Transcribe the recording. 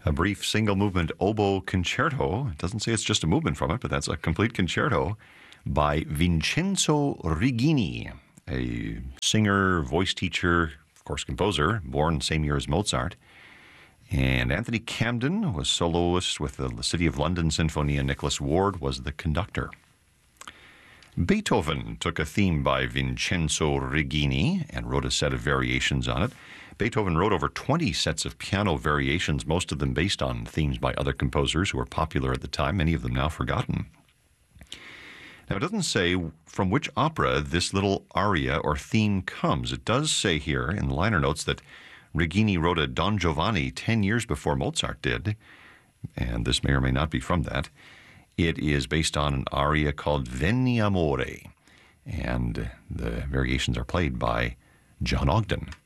A brief single movement oboe concerto. It doesn't say it's just a movement from it, but that's a complete concerto by Vincenzo Rigini, a singer, voice teacher, of course composer, born same year as Mozart. And Anthony Camden was soloist with the City of London Sinfonia. Nicholas Ward was the conductor. Beethoven took a theme by Vincenzo Rigini and wrote a set of variations on it. Beethoven wrote over 20 sets of piano variations, most of them based on themes by other composers who were popular at the time, many of them now forgotten. Now, it doesn't say from which opera this little aria or theme comes. It does say here in the liner notes that Rigini wrote a Don Giovanni 10 years before Mozart did, and this may or may not be from that. It is based on an aria called Veni Amore, and the variations are played by John Ogden.